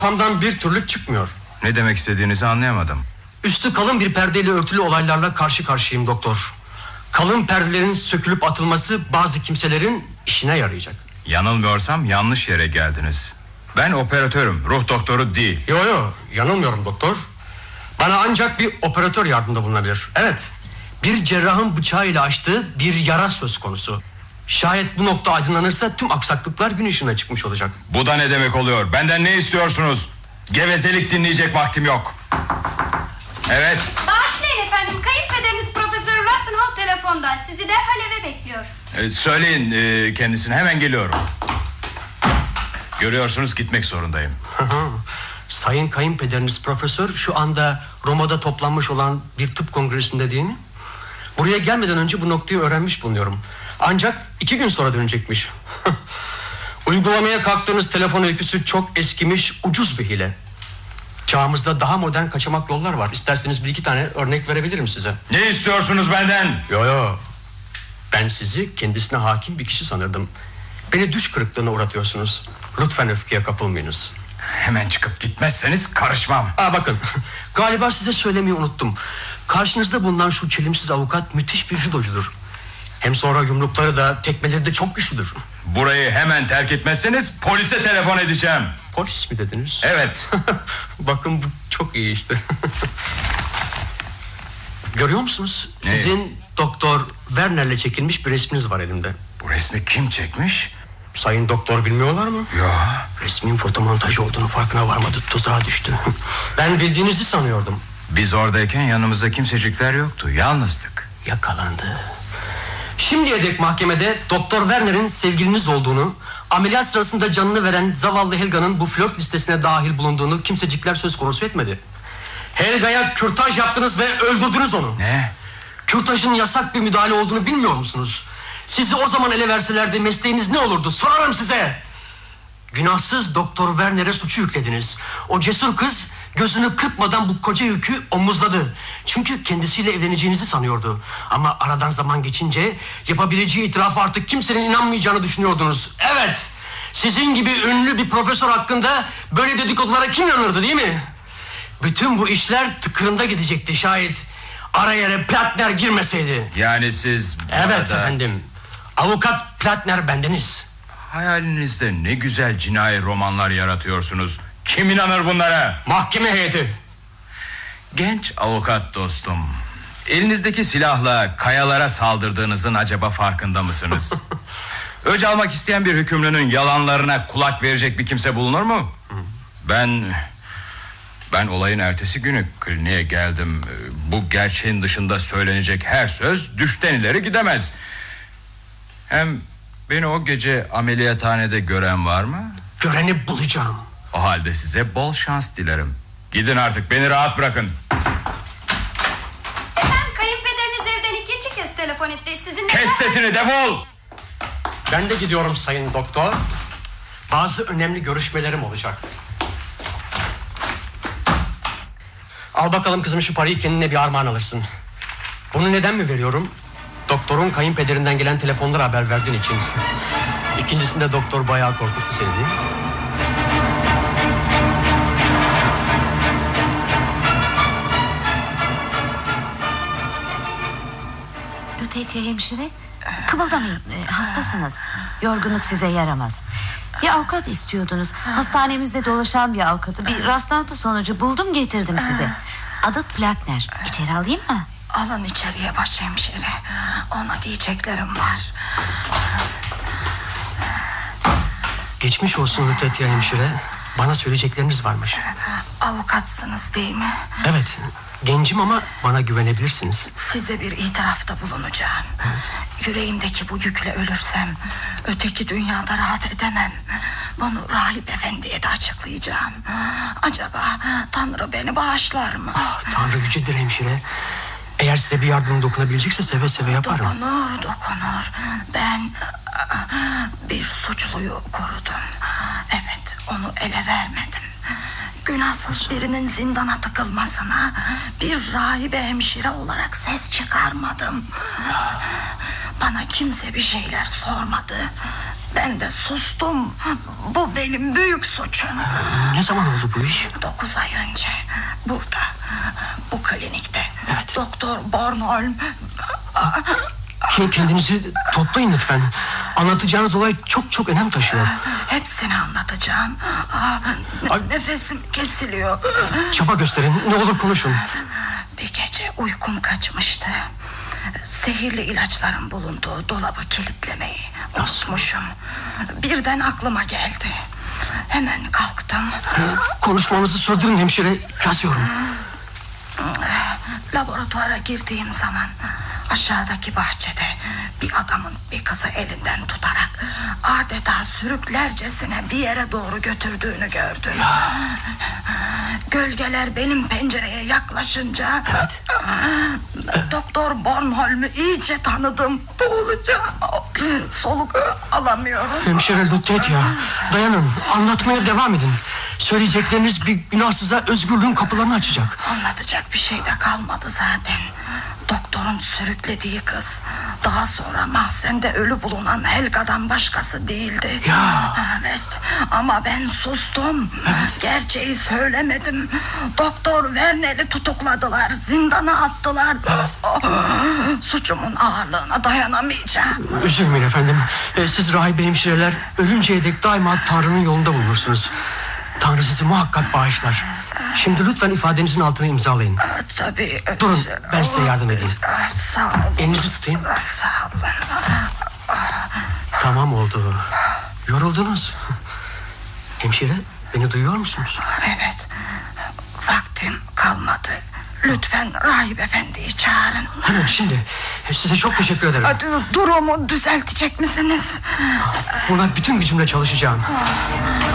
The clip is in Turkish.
Kafamdan bir türlü çıkmıyor. Ne demek istediğinizi anlayamadım. Üstü kalın bir perdeyle örtülü olaylarla karşı karşıyayım doktor. Kalın perdelerin sökülüp atılması bazı kimselerin işine yarayacak. Yanılmıyorsam yanlış yere geldiniz. Ben operatörüm, ruh doktoru değil. Yo, yanılmıyorum doktor. Bana ancak bir operatör yardımda bulunabilir. Evet, bir cerrahın bıçağıyla açtığı bir yara söz konusu. Şayet bu nokta aydınlanırsa tüm aksaklıklar gün ışığına çıkmış olacak. Bu da ne demek oluyor? Benden ne istiyorsunuz? Gevezelik dinleyecek vaktim yok. Evet. Bağışlayın efendim, kayınpederiniz Profesör Rattenhall telefonda. Sizi derhal eve bekliyor. Söyleyin kendisine, hemen geliyorum. Görüyorsunuz, gitmek zorundayım. Sayın kayınpederiniz profesör şu anda Roma'da toplanmış olan bir tıp kongresinde değil mi? Buraya gelmeden önce bu noktayı öğrenmiş bulunuyorum. Ancak 2 gün sonra dönecekmiş. Uygulamaya kalktığınız telefon öyküsü çok eskimiş, ucuz bir hile. Çağımızda daha modern kaçamak yollar var. İsterseniz 1-2 tane örnek verebilirim size. Ne istiyorsunuz benden? Yo. Ben sizi kendisine hakim bir kişi sanırdım. Beni düş kırıklığına uğratıyorsunuz. Lütfen öfkeye kapılmayınız. Hemen çıkıp gitmezseniz karışmam. Bakın, galiba size söylemeyi unuttum. Karşınızda bulunan şu çelimsiz avukat müthiş bir judocudur. Hem sonra yumrukları da tekmeleri de çok güçlüdür. Burayı hemen terk etmezseniz polise telefon edeceğim. Polis mi dediniz? Evet. Bakın bu çok iyi işte. Görüyor musunuz? Ne? Sizin Doktor Werner'le çekilmiş bir resminiz var elimde. Bu resmi kim çekmiş? Sayın doktor bilmiyorlar mı? Yo. Resmin fotomontaj olduğunu farkına varmadı, tuzağa düştü. Ben bildiğinizi sanıyordum. Biz oradayken yanımızda kimsecikler yoktu, yalnızdık. Yakalandı. Şimdiye dek mahkemede Doktor Werner'in sevgiliniz olduğunu, ameliyat sırasında canını veren zavallı Helga'nın bu flört listesine dahil bulunduğunu kimsecikler söz konusu etmedi. Helga'ya kürtaj yaptınız ve öldürdünüz onu. Ne? Kürtajın yasak bir müdahale olduğunu bilmiyor musunuz? Sizi o zaman ele verselerdi mesleğiniz ne olurdu? Sorarım size. Günahsız Doktor Werner'e suçu yüklediniz. O cesur kız gözünü kırpmadan bu koca yükü omuzladı. Çünkü kendisiyle evleneceğinizi sanıyordu. Ama aradan zaman geçince yapabileceği itirafı artık kimsenin inanmayacağını düşünüyordunuz. Evet, sizin gibi ünlü bir profesör hakkında böyle dedikodulara kim inanırdı, değil mi? Bütün bu işler tıkırında gidecekti şayet araya Platner girmeseydi. Yani siz... Evet efendim. Avukat Platner bendeniz. Hayalinizde ne güzel cinayi romanlar yaratıyorsunuz. Kim inanır bunlara? Mahkeme heyeti. Genç avukat dostum, elinizdeki silahla kayalara saldırdığınızın acaba farkında mısınız? Öc almak isteyen bir hükümlünün yalanlarına kulak verecek bir kimse bulunur mu? Ben olayın ertesi günü kliniğe geldim. Bu gerçeğin dışında söylenecek her söz düşten ileri gidemez. Hem beni o gece ameliyathanede gören var mı? Göreni bulacağım. O halde size bol şans dilerim. Gidin artık, beni rahat bırakın. Efendim, kayınpederiniz evden 2. kez telefon etti. Sizinle... Kes sesini, defol! Ben de gidiyorum sayın doktor. Bazı önemli görüşmelerim olacak. Al bakalım kızım şu parayı, kendine bir armağan alırsın. Bunu neden mi veriyorum? Doktorun kayınpederinden gelen telefonlara haber verdiğin için. İkincisinde doktor bayağı korkuttu seni, değil mi? Lütfetiye hemşire, kımıldamayın, hastasınız. Yorgunluk size yaramaz. Bir avukat istiyordunuz. Hastanemizde dolaşan bir avukatı bir rastlantı sonucu buldum, getirdim size. Adı Platner. İçeri alayım mı? Alın içeriye başhemşire. Ona diyeceklerim var. Geçmiş olsun Lütfetiye hemşire. Bana söyleyecekleriniz varmış. Avukatsınız değil mi? Evet, gencim ama bana güvenebilirsiniz. Size bir itirafta bulunacağım. Yüreğimdeki bu yükle ölürsem öteki dünyada rahat edemem. Bunu rahip efendiye de açıklayacağım. Acaba Tanrı beni bağışlar mı? Tanrı yücedir hemşire. Eğer size bir yardım dokunabilecekse seve seve yaparım. Dokunur. Ben bir suçluyu korudum. Evet, onu ele vermedim. Günahsız birinin zindana tıkılmasına bir rahibe hemşire olarak ses çıkarmadım. Bana kimse bir şeyler sormadı. Ben de sustum. Bu benim büyük suçum. Ne zaman oldu bu iş? 9 ay önce burada, bu klinikte. Evet. Doktor Bornholm. Kendinizi toplayın lütfen. Anlatacağınız olay çok çok önem taşıyor. Hepsini anlatacağım. Nefesim kesiliyor. Çaba gösterin, ne olur konuşun. Bir gece uykum kaçmıştı. Zehirli ilaçların bulunduğu dolabı kilitlemeyi unutmuşum. Birden aklıma geldi. Hemen kalktım. Konuşmanızı sürdürün hemşire, yazıyorum. Laboratuvara girdiğim zaman aşağıdaki bahçede bir adamın bir kızı elinden tutarak adeta sürüklercesine bir yere doğru götürdüğünü gördüm. Gölgeler benim pencereye yaklaşınca Doktor Bornholm'u iyice tanıdım. Boğulacağım. Soluk alamıyorum. Hemşire Lutetia, dayanın, anlatmaya devam edin. Söyleyecekleriniz bir günahsıza özgürlüğün kapılarını açacak. Anlatacak bir şey de kalmadı zaten. Doktorun sürüklediği kız daha sonra mahzende ölü bulunan Helga'dan başkası değildi. Ya. Evet, ama ben sustum. Gerçeği söylemedim. Doktor Werner'i tutukladılar, zindana attılar. Suçumun ağırlığına dayanamayacağım. Üzülmeyin efendim. Siz rahibe hemşireler ölünceye dek daima Tanrı'nın yolunda bulunursunuz. Tanrı sizi muhakkak bağışlar. Şimdi lütfen ifadenizin altına imzalayın. Tabii. Durun, ben size yardım edeyim. Sağ olun. Elinizi tutayım. Sağ olun. Tamam oldu. Yoruldunuz. Hemşire, beni duyuyor musunuz? Evet. Vaktim kalmadı. Lütfen rahip efendiyi çağırın. Hemen şimdi. Size çok teşekkür ederim. Hadi, durumu düzeltecek misiniz? Buna bütün gücümle çalışacağım.